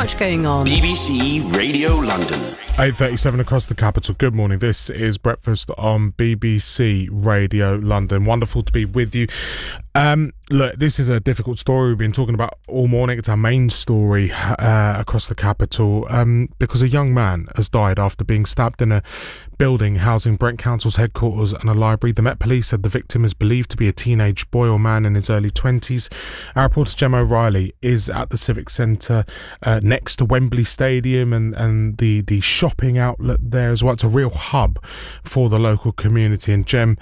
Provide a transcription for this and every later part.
much going on. BBC Radio London. 8:37 across the capital. Good morning. This is Breakfast on BBC Radio London. Wonderful to be with you. Look, this is a difficult story we've been talking about all morning. It's our main story across the capital because a young man has died after being stabbed in a building housing Brent Council's headquarters and a library. The Met Police said the victim is believed to be a teenage boy or man in his early 20s. Our reporter Gemma O'Reilly is at the Civic Centre next to Wembley Stadium and the shopping outlet there as well. It's a real hub for the local community, and Gem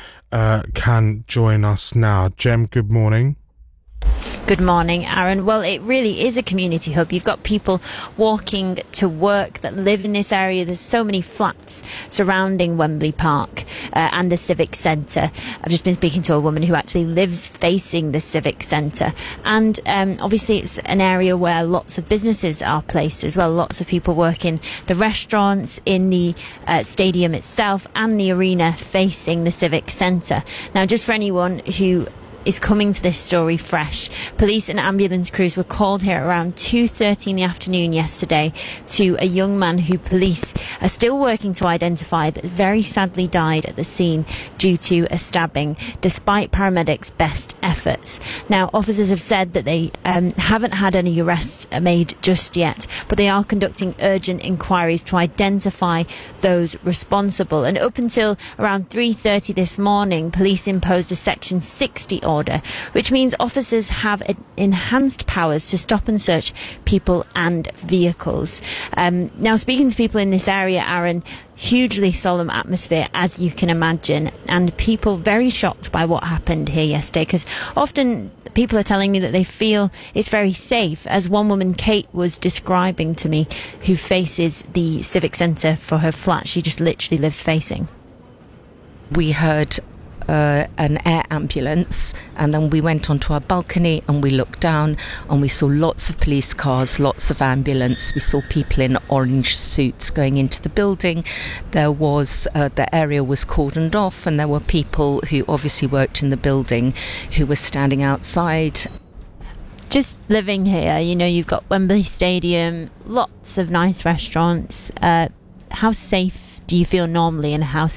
can join us now. Gem, good morning. Good morning, Aaron. Well, it really is a community hub. You've got people walking to work that live in this area. There's so many flats surrounding Wembley Park and the Civic Centre. I've just been speaking to a woman who actually lives facing the Civic Centre. And obviously it's an area where lots of businesses are placed as well. Lots of people work in the restaurants, in the stadium itself and the arena facing the Civic Centre. Now, just for anyone who is coming to this story fresh, police and ambulance crews were called here around 2:30 in the afternoon yesterday to a young man who police are still working to identify, that very sadly died at the scene due to a stabbing, despite paramedics' best efforts. Now, officers have said that they haven't had any arrests made just yet, but they are conducting urgent inquiries to identify those responsible. And up until around 3:30 this morning, police imposed a Section 60 order, which means officers have enhanced powers to stop and search people and vehicles. Now, speaking to people in this area, Aaron, hugely solemn atmosphere, as you can imagine, and people very shocked by what happened here yesterday, because often people are telling me that they feel it's very safe, as one woman, Kate, was describing to me, who faces the Civic Centre for her flat. She just literally lives facing. We heard an air ambulance, and then we went onto our balcony and we looked down and we saw lots of police cars, lots of ambulance. We saw people in orange suits going into the building. There was the area was cordoned off, and there were people who obviously worked in the building who were standing outside. Just living here, you know, you've got Wembley Stadium, lots of nice restaurants. How safe do you feel normally, and how